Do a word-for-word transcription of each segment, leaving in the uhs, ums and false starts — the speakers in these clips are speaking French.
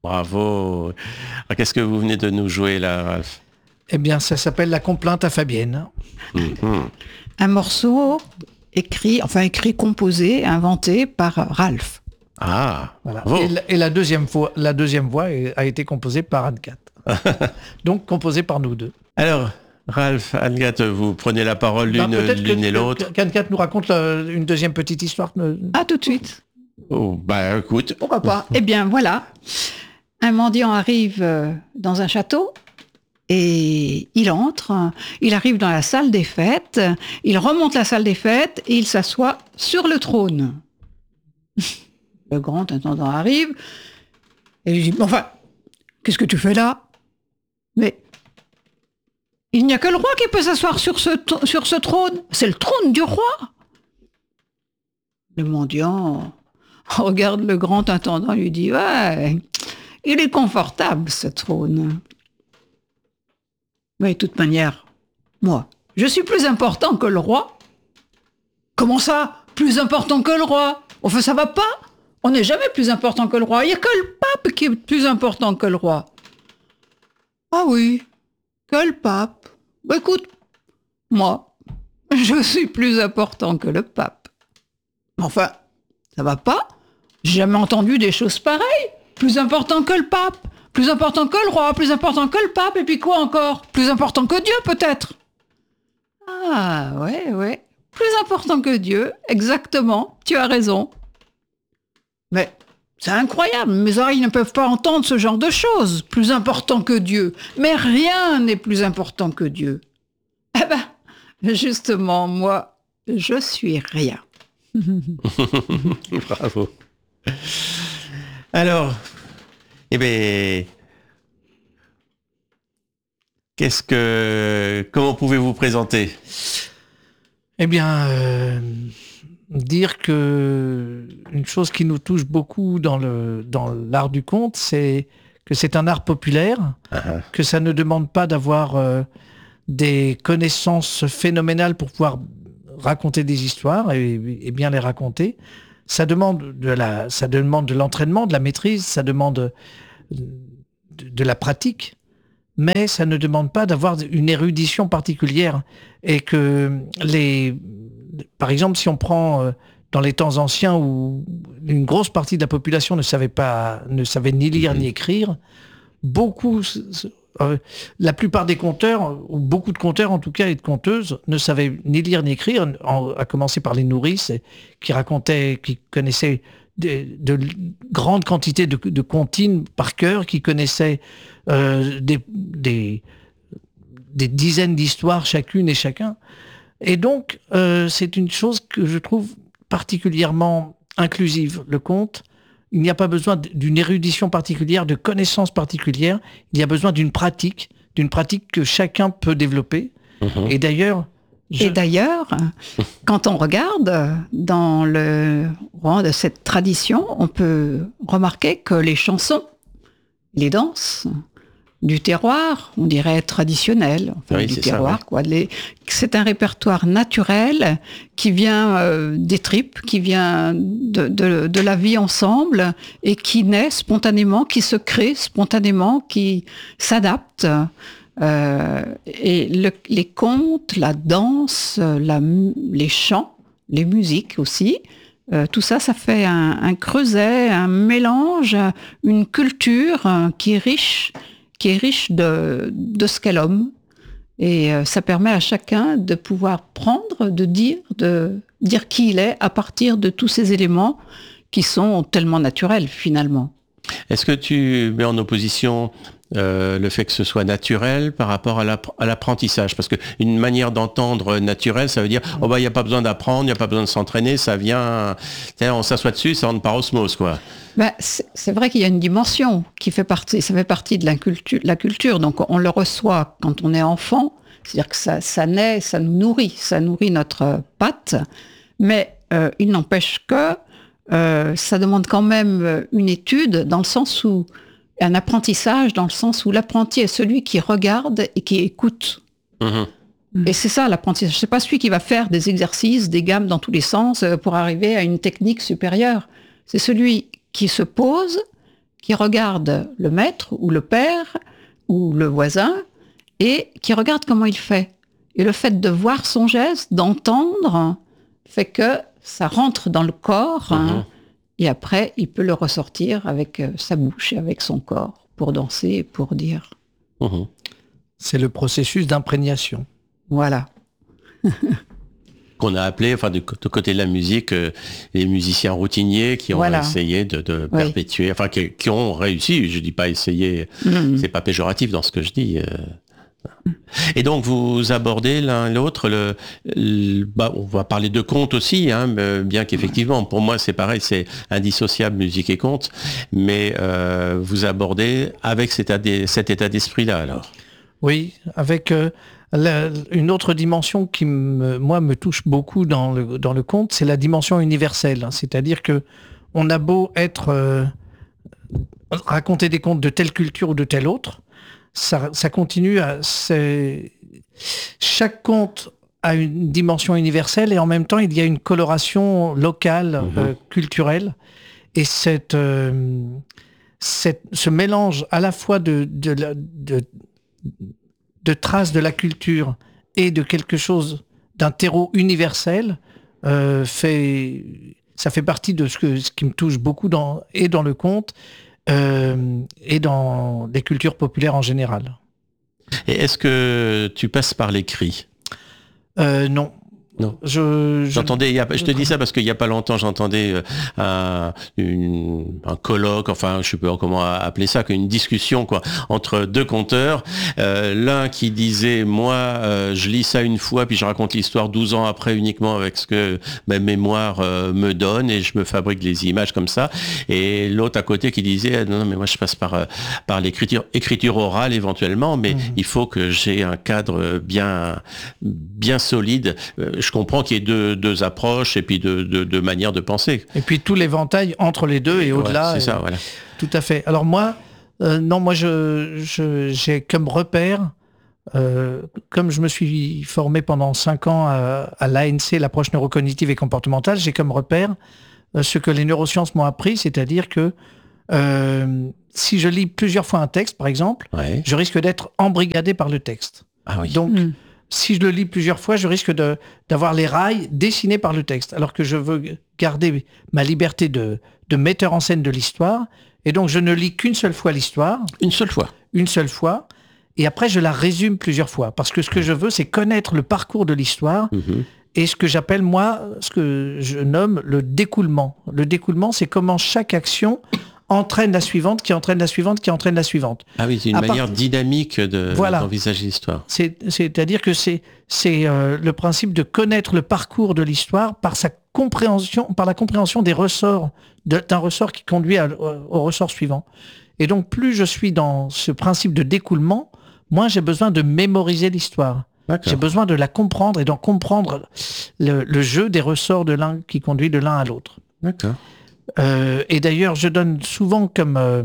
Bravo. Alors, qu'est-ce que vous venez de nous jouer là, Ralph? Eh bien, ça s'appelle La complainte à Fabienne. Mm-hmm. Un morceau écrit, enfin écrit, composé, inventé par Ralph. Ah, Voilà. bravo. Et, la, et la deuxième fois, la deuxième voix est- a été composée par Anne-Cat. Donc composée par nous deux. Alors, Ralph, Anne-Cat, vous prenez la parole Ben, l'une, peut-être l'une que- et que- l'autre. qu'Anne-Cat nous raconte la- une deuxième petite histoire. Ne- Ah, tout de suite. Oh, bah écoute. Pourquoi pas? Eh bien, voilà. Un mendiant arrive euh, dans un château et il entre. Il arrive dans la salle des fêtes. Il remonte la salle des fêtes et il s'assoit sur le trône. Le grand intendant arrive et lui dit, enfin, qu'est-ce que tu fais là? Mais il n'y a que le roi qui peut s'asseoir sur ce, t- sur ce trône. C'est le trône du roi. Le mendiant regarde le grand intendant et lui dit, ouais, il est confortable ce trône. Mais de toute manière, moi, je suis plus important que le roi. Comment ça, plus important que le roi? Enfin, ça va pas. On n'est jamais plus important que le roi. Il n'y a que le pape qui est plus important que le roi. Ah oui, que le pape. Bah, écoute, moi, je suis plus important que le pape. Enfin, ça va pas? J'ai jamais entendu des choses pareilles. Plus important que le pape, plus important que le roi, plus important que le pape, et puis quoi encore? Plus important que Dieu, peut-être? Ah, ouais, ouais. Plus important que Dieu, exactement, tu as raison. Mais c'est incroyable, mes oreilles ne peuvent pas entendre ce genre de choses. Plus important que Dieu. Mais rien n'est plus important que Dieu. Eh ben, justement, moi, je suis rien. Bravo. Alors, eh bien, qu'est-ce que, comment pouvez-vous vous présenter? Eh bien, euh, dire que une chose qui nous touche beaucoup dans le dans l'art du conte, c'est que c'est un art populaire, Ah, que ça ne demande pas d'avoir euh, des connaissances phénoménales pour pouvoir raconter des histoires et, et bien les raconter. Ça demande de la, ça demande de l'entraînement, de la maîtrise, ça demande de, de la pratique, mais ça ne demande pas d'avoir une érudition particulière. Et que les, par exemple, si on prend euh, dans les temps anciens où une grosse partie de la population ne savait pas, ne savait ni lire ni écrire, beaucoup, euh, la plupart des conteurs, ou beaucoup de conteurs en tout cas et de conteuses, ne savaient ni lire ni écrire, en- à commencer par les nourrices et- qui racontaient, qui connaissaient de, de grandes quantités de, de comptines par cœur, qui connaissaient euh, des, des, des dizaines d'histoires chacune et chacun. Et donc, euh, c'est une chose que je trouve particulièrement inclusive. Le conte, il n'y a pas besoin d'une érudition particulière, de connaissances particulières. Il y a besoin d'une pratique, d'une pratique que chacun peut développer. mhm. Et d'ailleurs, je- Et d'ailleurs, quand on regarde dans le rang de cette tradition, on peut remarquer que les chansons, les danses du terroir, on dirait traditionnelles, enfin, Oui, du c'est ça, terroir, ouais. quoi. Les- c'est un répertoire naturel qui vient euh, des tripes, qui vient de, de- de la vie ensemble et qui naît spontanément, qui se crée spontanément, qui s'adapte. Euh, et le- les contes, la danse, la mu- les chants, les musiques aussi, euh, tout ça, ça fait un, un creuset, un mélange, une culture euh, qui est riche, qui est riche de, de ce qu'est l'homme. Et euh, ça permet à chacun de pouvoir prendre, de dire, de dire qui il est à partir de tous ces éléments qui sont tellement naturels finalement. Est-ce que tu mets en opposition euh, le fait que ce soit naturel par rapport à l'app- à l'apprentissage? Parce qu'une manière d'entendre naturel, ça veut dire oh bah il n'y a pas besoin d'apprendre, il n'y a pas besoin de s'entraîner, ça vient, on s'assoit dessus, ça rentre par osmose, quoi. Ben, c'est c'est vrai qu'il y a une dimension qui fait partie, ça fait partie de la culture, la culture. Donc on le reçoit quand on est enfant, c'est-à-dire que ça, ça naît, ça nous nourrit, ça nourrit notre patte. Mais euh, il n'empêche que euh, ça demande quand même une étude dans le sens où un apprentissage, dans le sens où l'apprenti est celui qui regarde et qui écoute. Mhm. Et c'est ça l'apprentissage. C'est pas celui qui va faire des exercices, des gammes dans tous les sens euh, pour arriver à une technique supérieure. C'est celui qui se pose, qui regarde le maître ou le père ou le voisin et qui regarde comment il fait. Et le fait de voir son geste, d'entendre, fait que ça rentre dans le corps. Mmh. Hein, et après, il peut le ressortir avec sa bouche et avec son corps pour danser et pour dire. Mmh. C'est le processus d'imprégnation. Voilà. Qu'on a appelé, enfin, de, de côté de la musique, euh, les musiciens routiniers qui ont voilà. essayé de, de oui. perpétuer, enfin, qui, qui ont réussi. Je dis pas essayer, mmh. c'est pas péjoratif dans ce que je dis. Euh, Et donc vous abordez l'un l'autre, le, le, bah, on va parler de conte aussi, hein, bien qu'effectivement pour moi c'est pareil, c'est indissociable musique et conte, mais euh, vous abordez avec cet état, cet état d'esprit-là alors. Oui, avec euh, la, une autre dimension qui me, moi me touche beaucoup dans le, dans le conte, c'est la dimension universelle, c'est-à-dire que on a beau être euh, raconter des contes de telle culture ou de telle autre. Ça, ça continue à... C'est... Chaque conte a une dimension universelle et en même temps, il y a une coloration locale, mmh. euh, culturelle. Et cette, euh, cette, ce mélange à la fois de, de, de, de traces de la culture et de quelque chose, d'un terreau universel, euh, fait, ça fait partie de ce, que, ce qui me touche beaucoup dans, et dans le conte, Euh, et dans les cultures populaires en général. Et est-ce que tu passes par l'écrit ? euh, Non. Non. Je, je... J'entendais, il y a, je te dis ça parce qu'il y a pas longtemps, j'entendais un, une, un colloque, enfin, je sais pas comment appeler ça, qu'une discussion quoi entre deux conteurs. Euh, l'un qui disait, moi, euh, je lis ça une fois, puis je raconte l'histoire douze ans après uniquement avec ce que ma mémoire euh, me donne et je me fabrique les images comme ça. Et l'autre à côté qui disait, non, non mais moi je passe par par l'écriture, écriture orale éventuellement, mais mmh. il faut que j'ai un cadre bien bien solide. Je comprends qu'il y ait deux, deux approches et puis deux, deux, deux manières de penser. Et puis tout l'éventail entre les deux et au-delà. Ouais, c'est et... ça, voilà. Tout à fait. Alors moi, euh, non, moi je, je, j'ai comme repère, euh, comme je me suis formé pendant cinq ans à, à l'A N C, l'approche neurocognitive et comportementale, j'ai comme repère euh, ce que les neurosciences m'ont appris, c'est-à-dire que euh, si je lis plusieurs fois un texte, par exemple, ouais. je risque d'être embrigadé par le texte. Ah oui. Donc, mmh. si je le lis plusieurs fois, je risque de, d'avoir les rails dessinés par le texte, alors que je veux garder ma liberté de, de metteur en scène de l'histoire, et donc je ne lis qu'une seule fois l'histoire. Une seule fois. Une seule fois, et après je la résume plusieurs fois, parce que ce que je veux, c'est connaître le parcours de l'histoire, mmh. et ce que j'appelle, moi, ce que je nomme le découlement. Le découlement, c'est comment chaque action entraîne la suivante, qui entraîne la suivante, qui entraîne la suivante. Ah oui, c'est une à manière part... dynamique de, voilà. d'envisager l'histoire. C'est, c'est-à-dire que c'est, c'est euh, le principe de connaître le parcours de l'histoire par sa compréhension, par la compréhension des ressorts, de, d'un ressort qui conduit à, au, au ressort suivant. Et donc, plus je suis dans ce principe de découlement, moins j'ai besoin de mémoriser l'histoire. D'accord. J'ai besoin de la comprendre et d'en comprendre le, le jeu des ressorts de l'un qui conduit de l'un à l'autre. D'accord. Euh, et d'ailleurs, je donne souvent comme, euh,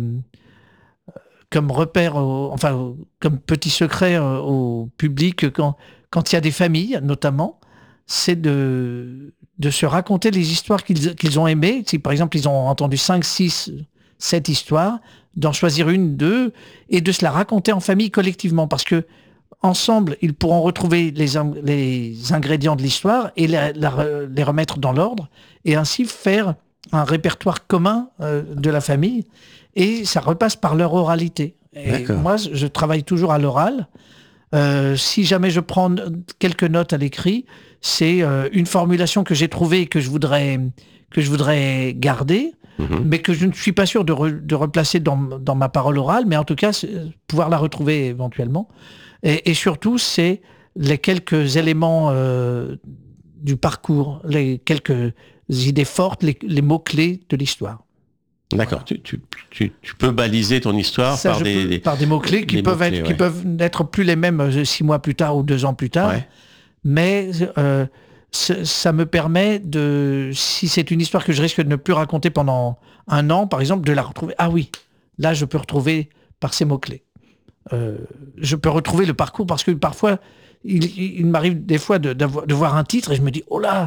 comme repère, au, enfin, au, comme petit secret euh, au public, quand, quand il y a des familles, notamment, c'est de, de se raconter les histoires qu'ils, qu'ils ont aimées. Si par exemple, ils ont entendu cinq, six, sept histoires, d'en choisir une, deux, et de se la raconter en famille collectivement. Parce que ensemble, ils pourront retrouver les, les ingrédients de l'histoire et la, la, les remettre dans l'ordre, et ainsi faire un répertoire commun euh, de la famille, et ça repasse par leur oralité. Et D'accord. moi, je travaille toujours à l'oral. Euh, si jamais je prends quelques notes à l'écrit, c'est euh, une formulation que j'ai trouvée et que je voudrais, que je voudrais garder, mmh. mais que je ne suis pas sûr de, re, de replacer dans, dans ma parole orale, mais en tout cas, pouvoir la retrouver éventuellement. Et, et surtout, c'est les quelques éléments euh, du parcours, les quelques idées fortes, les, les mots-clés de l'histoire. D'accord. Voilà. Tu, tu, tu peux baliser ton histoire Ça, par, des, peux, des, par des mots-clés qui, peuvent, mots-clés, être, ouais. qui peuvent n'être plus les mêmes six mois plus tard ou deux ans plus tard. Ouais. Mais euh, ça me permet de, si c'est une histoire que je risque de ne plus raconter pendant un an, par exemple, de la retrouver. Ah oui, là, je peux retrouver par ces mots-clés. Euh, je peux retrouver le parcours parce que parfois, il, il m'arrive des fois de, de voir un titre et je me dis, oh là,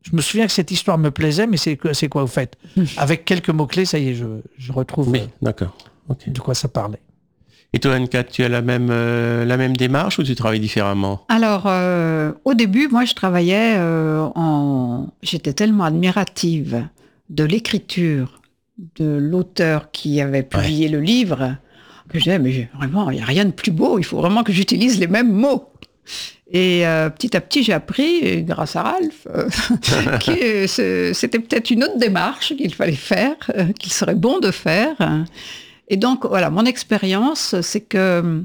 je me souviens que cette histoire me plaisait, mais c'est, c'est quoi, au fait? Avec quelques mots-clés, ça y est, je, je retrouve Oui, euh, d'accord. Okay. de quoi ça parlait. Et toi, Anne-Cat, tu as la même, euh, la même démarche ou tu travailles différemment? Alors, euh, au début, moi, je travaillais euh, en... J'étais tellement admirative de l'écriture de l'auteur qui avait publié ouais. le livre que je disais, mais vraiment, il n'y a rien de plus beau, il faut vraiment que j'utilise les mêmes mots. Et euh, petit à petit, j'ai appris, grâce à Ralph, euh, que c'était peut-être une autre démarche qu'il fallait faire, euh, qu'il serait bon de faire. Et donc, voilà, mon expérience, c'est que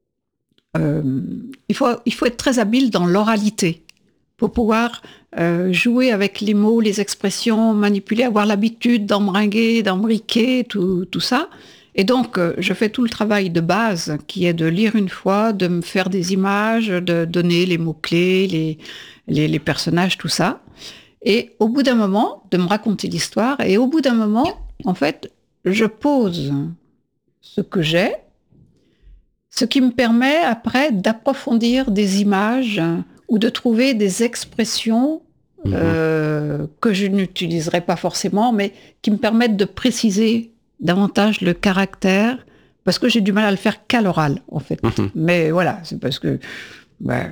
euh, il faut, il faut être très habile dans l'oralité pour pouvoir euh, jouer avec les mots, les expressions, manipuler, avoir l'habitude d'embringuer, d'embriquer, tout, tout ça. Et donc, euh, je fais tout le travail de base, qui est de lire une fois, de me faire des images, de donner les mots-clés, les, les, les personnages, tout ça. Et au bout d'un moment, de me raconter l'histoire. Et au bout d'un moment, en fait, je pose ce que j'ai, ce qui me permet après d'approfondir des images ou de trouver des expressions mmh. euh, que je n'utiliserai pas forcément, mais qui me permettent de préciser davantage le caractère, parce que j'ai du mal à le faire qu'à l'oral, en fait. Mmh. Mais voilà, c'est parce que... Bah,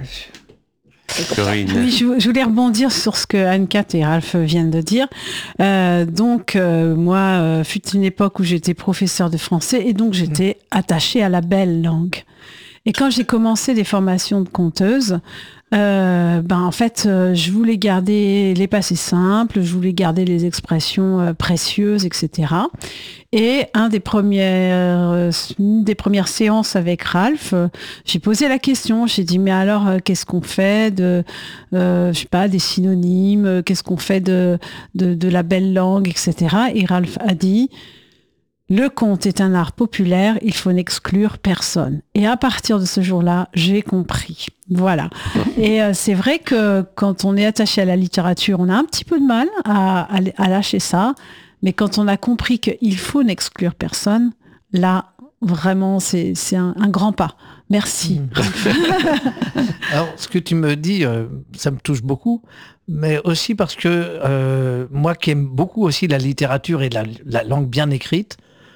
oui, je, je voulais rebondir sur ce que Anne-Cat et Ralph viennent de dire. Euh, donc, euh, moi, euh, fut une époque où j'étais professeur de français et donc j'étais attachée à la belle langue. Et quand j'ai commencé des formations de conteuse, euh, ben en fait, euh, je voulais garder les passés simples, je voulais garder les expressions euh, précieuses, et cetera. Et un des premières, euh, une des premières séances avec Ralph, euh, j'ai posé la question. J'ai dit mais alors euh, qu'est-ce qu'on fait de, euh, je sais pas, des synonymes, euh, qu'est-ce qu'on fait de, de de la belle langue, et cetera. Et Ralph a dit: le conte est un art populaire, il faut n'exclure personne. Et à partir de ce jour-là, j'ai compris. Voilà. Et euh, c'est vrai que quand on est attaché à la littérature, on a un petit peu de mal à, à, à lâcher ça. Mais quand on a compris qu'il faut n'exclure personne, là, vraiment, c'est, c'est un, un grand pas. Merci. Alors, ce que tu me dis, euh, ça me touche beaucoup, mais aussi parce que euh, moi qui aime beaucoup aussi la littérature et la, la langue bien écrite,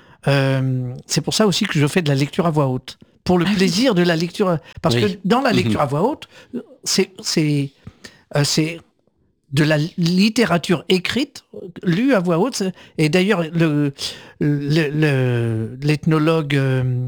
Euh, c'est pour ça aussi que je fais de la lecture à voix haute. Pour le ah, plaisir oui. de la lecture. Parce oui. que dans la lecture mmh. à voix haute, c'est, c'est, euh, c'est de la littérature écrite, lue à voix haute. Et d'ailleurs, le, le, le, l'ethnologue euh,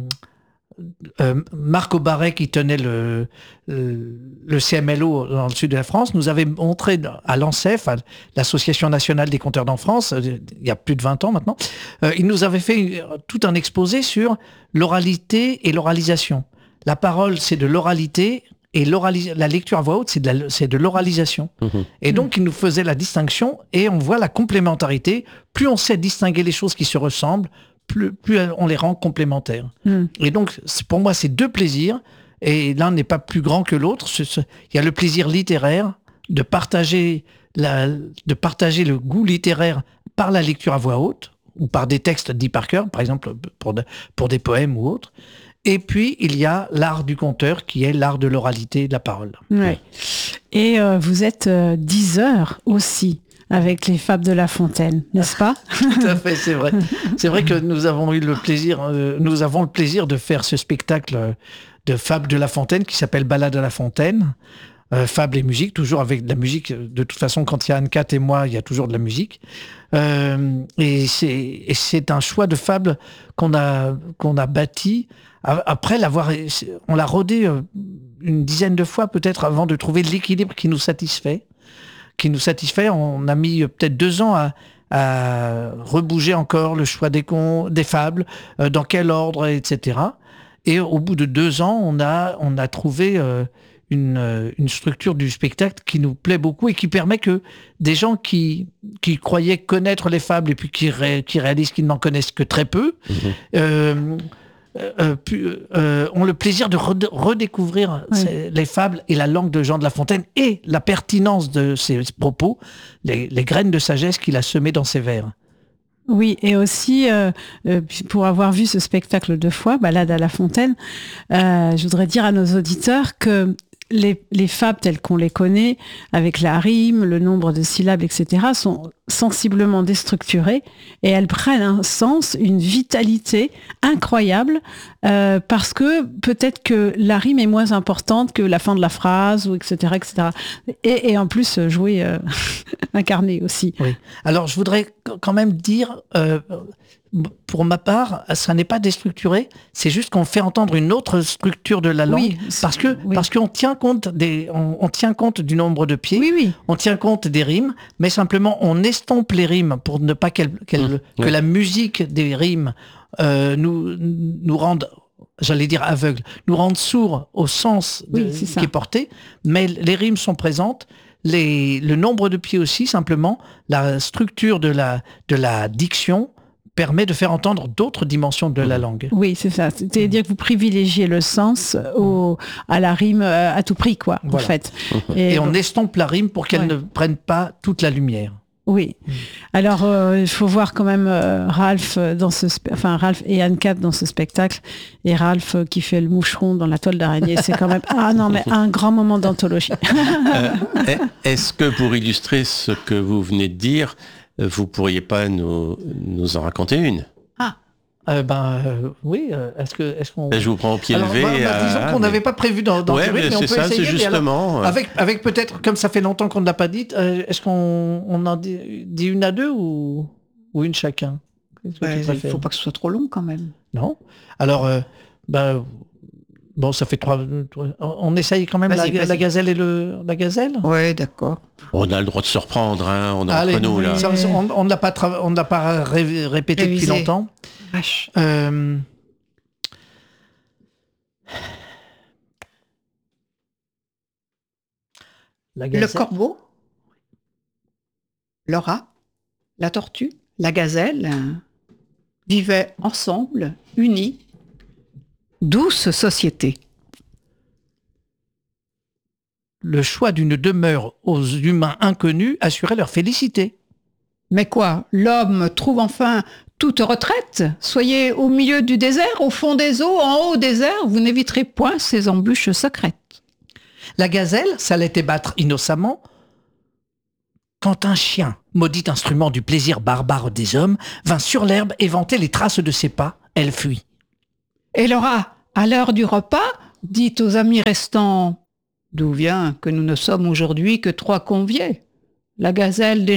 euh, Marc Aubaret, qui tenait le, le, le C M L O dans le sud de la France, nous avait montré à l'ANSEF, à l'Association nationale des conteurs en France, il y a plus de vingt ans maintenant, euh, il nous avait fait tout un exposé sur l'oralité et l'oralisation. La parole, c'est de l'oralité, et l'oralis- la lecture à voix haute, c'est de, la, c'est de l'oralisation. Mmh. Et donc, il nous faisait la distinction, et on voit la complémentarité. Plus on sait distinguer les choses qui se ressemblent, Plus, plus on les rend complémentaires. Mm. Et donc, pour moi, c'est deux plaisirs, et l'un n'est pas plus grand que l'autre. Il y a le plaisir littéraire de partager, la, de partager le goût littéraire par la lecture à voix haute, ou par des textes dits par cœur, par exemple pour, de, pour des poèmes ou autres. Et puis, il y a l'art du conteur, qui est l'art de l'oralité et de la parole. Ouais. Et euh, vous êtes euh, diseur aussi, avec les Fables de La Fontaine, n'est-ce pas? Tout à fait, c'est vrai. C'est vrai que nous avons eu le plaisir, euh, nous avons le plaisir de faire ce spectacle de Fables de La Fontaine qui s'appelle Ballade à La Fontaine. Euh, Fables et musique, toujours avec de la musique. De toute façon, quand il y a Anne-Cat et moi, il y a toujours de la musique. Euh, et, c'est, et c'est un choix de Fables qu'on a, qu'on a bâti. Après l'avoir, on l'a rodé une dizaine de fois peut-être avant de trouver l'équilibre qui nous satisfait. qui nous satisfait. On a mis peut-être deux ans à, à rebouger encore le choix des, cons, des fables, euh, dans quel ordre, et cetera. Et au bout de deux ans, on a, on a trouvé euh, une, une structure du spectacle qui nous plaît beaucoup et qui permet que des gens qui, qui croyaient connaître les fables et puis qui, ré, qui réalisent qu'ils n'en connaissent que très peu, mmh. euh, Euh, pu, euh, ont le plaisir de rede- redécouvrir oui. ces, les fables et la langue de Jean de La Fontaine et la pertinence de ses propos, les, les graines de sagesse qu'il a semées dans ses vers. Oui, et aussi, euh, pour avoir vu ce spectacle deux fois, Ballade à La Fontaine, euh, je voudrais dire à nos auditeurs que les, les fables telles qu'on les connaît, avec la rime, le nombre de syllabes, et cetera, sont sensiblement déstructurées et elles prennent un sens, une vitalité incroyable euh, parce que peut-être que la rime est moins importante que la fin de la phrase, ou et cetera, et cetera. Et, et en plus, jouer, euh, incarner aussi. Oui. Alors, je voudrais quand même dire... Euh, pour ma part, ça n'est pas déstructuré, c'est juste qu'on fait entendre une autre structure de la langue, oui, parce que oui. parce qu'on tient compte des, on, on tient compte du nombre de pieds, oui, oui. on tient compte des rimes, mais simplement on estompe les rimes pour ne pas qu'elle, qu'elle, Mmh, que ouais. la musique des rimes euh, nous nous rende, j'allais dire aveugle, nous rende sourds au sens de, Oui, c'est ça. qui est porté, mais les rimes sont présentes. Les, le nombre de pieds aussi, simplement, la structure de la, de la diction permet de faire entendre d'autres dimensions de la langue. Oui, c'est ça. C'est-à-dire que vous privilégiez le sens au, à la rime à tout prix, quoi, Voilà. en fait. Et, Et on estompe la rime pour qu'elle Ouais. ne prenne pas toute la lumière. Oui. Alors, euh, il faut voir quand même euh, Ralph dans ce, spe- enfin Ralph et Anne-Cat dans ce spectacle, et Ralph euh, qui fait le moucheron dans la toile d'araignée. C'est quand même ah non mais un grand moment d'anthologie. Euh, est-ce que pour illustrer ce que vous venez de dire, vous pourriez pas nous, nous en raconter une? Euh, ben euh, oui. euh, Est-ce que est-ce qu'on Je vous prends au pied Alors, levé. bah, bah, disons ah, qu'on mais- n'avait pas prévu dans, dans Ouais, le rythme, mais mais on c'est peut ça, essayer. c'est mais alors, justement. euh, avec avec peut-être comme ça fait longtemps qu'on ne l'a pas dit. euh, est-ce qu'on on en dit, dit une à deux ou ou une chacun? Qu'est-ce que tu Ouais, il préfères faut pas que ce soit trop long quand même. Non. Alors euh, ben bon, ça fait trois. trois- On essaye quand même la, Vas-y, vas-y. la gazelle et le la gazelle. Ouais, d'accord. On a le droit de se reprendre, hein, on est Allez, entre nous là. ça, on on ne l'a pas trava- on ne l'a pas ré- répété Révisé. depuis longtemps. Vache. Euh, La Le gazelle. corbeau, le rat, la tortue, la gazelle euh, vivaient ensemble, unis. Douce société. Le choix d'une demeure aux humains inconnus assurait leur félicité. Mais quoi, l'homme trouve enfin toute retraite? Soyez au milieu du désert, au fond des eaux, en haut des airs, vous n'éviterez point ces embûches secrètes. La gazelle s'allait battre innocemment quand un chien, maudit instrument du plaisir barbare des hommes, vint sur l'herbe et vantait les traces de ses pas. Elle fuit. Et le rat, à l'heure du repas, dit aux amis restants « D'où vient que nous ne sommes aujourd'hui que trois conviés? La gazelle